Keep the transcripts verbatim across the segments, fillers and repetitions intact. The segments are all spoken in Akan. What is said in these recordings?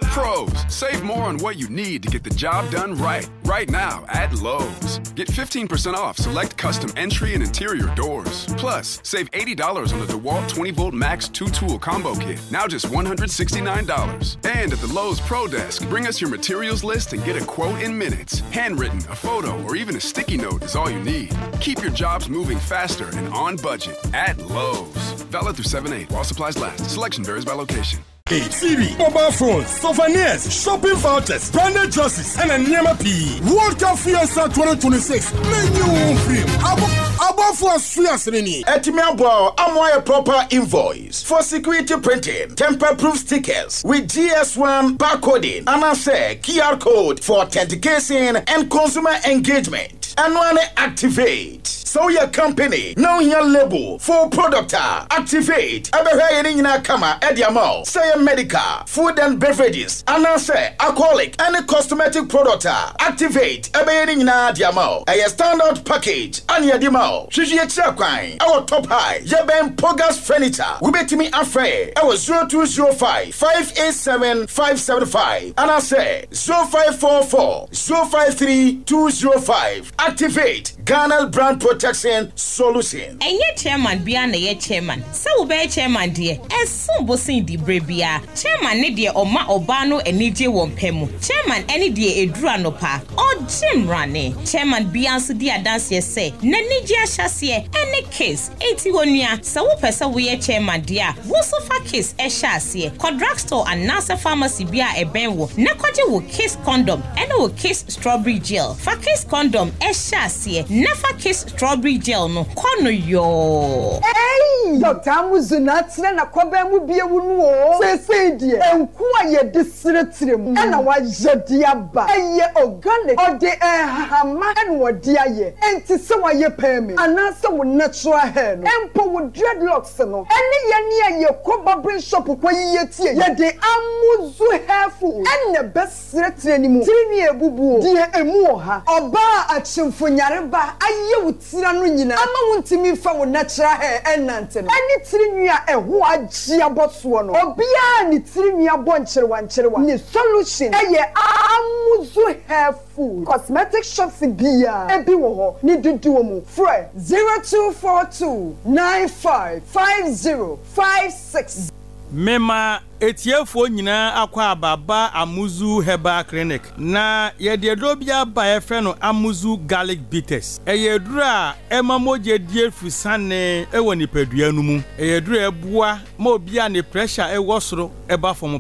Pros, save more on what you need to get the job done right. Right now at Lowe's. Get fifteen percent off select custom entry and interior doors. Plus, save eighty dollars on the DeWalt twenty volt Max two tool combo kit. Now just one hundred sixty-nine dollars. And at the Lowe's Pro Desk, bring us your materials list and get a quote in minutes. Handwritten, a photo, or even a sticky note is all you need. Keep your jobs moving faster and on budget at Lowe's. Valid through seven eight while supplies last. Selection varies by location. T V, mobile phones, souvenirs, shopping vouchers, branded dresses, and a Nema P. World Cup Fiesta twenty twenty-six. Menu free. Above for Fiesta. Etimabo, Amoya proper invoice for security printing, temper-proof stickers with G S one barcoding, and I say Q R code for authentication and consumer engagement. And when activate, so your company now your label for product activate. Abehe in a kama ediamo say medical, food and beverages, and I say alcoholic and cosmetic product activate. Abehe in a diamo a standard package and ya dimo. Shishi chakwain our top high yeben Pogas furniture. We bet me afraid. I was zero two zero five five eight seven five seven five and I say zero five four four zero five three two zero five. Activate Ghana brand protection solution. And ye chairman biana ye chairman. So be chairman dear. And so bossing di brebia. Chairman ne dear oma obano and nije wompemu. Chairman any dear edura no pa. Or Jim Rane. Chairman biansu dia dance ye say. Nenija shasiye any case. eighty-one ya. So pesa we chairman dear. Wosofa case e shasiye. Ko drugstore and nasa pharmacy bia e benwo. Nekwaje wo case condom. And wo case strawberry gel. For case condom e shasiye. Never kiss strawberry gel no kono yo. Hey, Doctor Amuzunatire na koba mu bie wunu o. Se se die. Enku aye disretirem. E na wa jedi aba. Eye organic. Ode ehama en wodi aye. Enti se wa ye peme. Anase wo natural hair no. Empo wo dreadlocks no. Ene ye ne aye koba brain shop kwa ye tie. Ye de Amuzu hairful. Ene besretire ni mu. Tiri ni ebubu. Die emu oha. Oba achimfo nyareba aye wutira no nyina ama wuntimi fa wo natural hair enante no ani tiri nua eho agye aboso no obia ni tiri nua bonkyere wankere wa ni solution eye Amuzu hair food cosmetic shops bia ebi wo ho ni dudu mu frɛ zero two four two nine five five zero five six. Mema etiefo nyina akwa ababa Amuzu Herbal Clinic na yede dobia ba efe no Amuzu Garlic Bitters eyedura emamoje die fusane ewo nipadua no mu eyedura ebua ma obia ne pressure ewo soro eba fom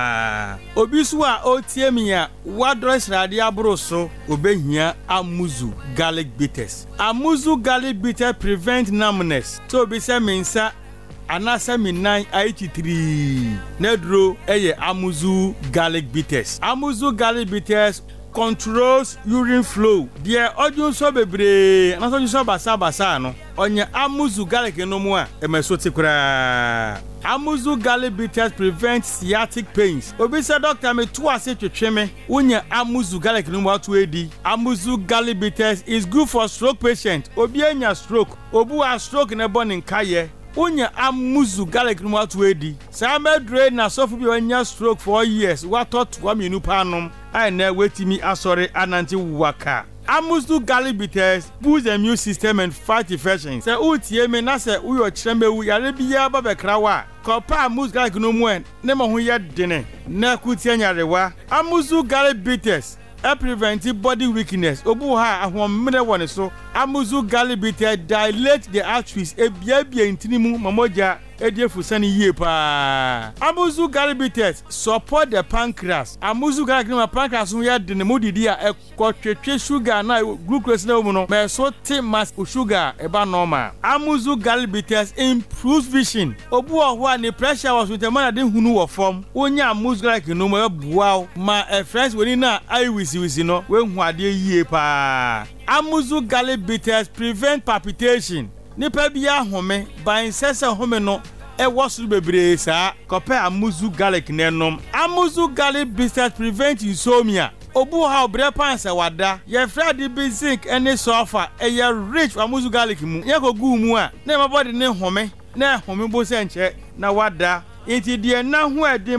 pa obi so a otiemi a wadres rade abro so obehia Amuzu Garlic Bitters. Amuzu Garlic Bitters prevent numbness so obi se mensa anasa mi nine eighty-three nedro eye Amuzu Garlic Bitters. Amuzu Garlic Bitters controls urine flow. Dear odun so bebre anaso odun so basa basa no onye Amuzu Garlic no mu a emeso tikura. Amuzu Garlic Bitters prevent sciatic pains. Obi say doctor me to ase twetwe me wonya Amuzu Garlic no mu atu edi. Amuzu Garlic Bitters is good for stroke patient. Obi anya stroke, obu a stroke na born in kaye Unya Amuzu Garlic no atu edi. Sa medre na sofu bi onya stroke for years. What thought wa me nupa nom. I na wetimi asore ananti waka. Amuzu Garlic Bitters boost the immune system and fight infections. Say utie me na say uyo chembe wu yare biya ba bekrawa. Kopa Amuzu Garlic no mu en ne ma ho ye dene. Na kutie nyarewa. Amuzu Garlic Bitters e prevent body weakness. Obu ha ahomre woni so. Amuzu Garlic Bitters dilate the arteries e bia bia intinimu mamoja ediefusani yie pa. Amuzu Garlic Bitters support the pancreas. Amuzu Garlic no pancreas no ya de ne modidi a ekotwetwe sugar na glucose na omuno me so te mass sugar e ba normal. Amuzu Garlic Bitters improves vision. Obu oho a ne pressure was with the man de hunu wo form. Onya Amuzu Garlic no mo buaw ma e friends woni na ai wisi wisi no we hu ade yie pa. Amuzu Garlic Bitters prevent palpitation. Nipa bia home ban sese home no e wosuru bebre sa kope Amuzu Garlic nenom. Amuzu Garlic Bitters prevent insomnia. Obu ha obre panse wada ye frade bi zinc ene sulfur e ye rich Amuzu Garlic mu ye ko gu mu a na my body ne home na home bo se nche na wada enti de na ho ade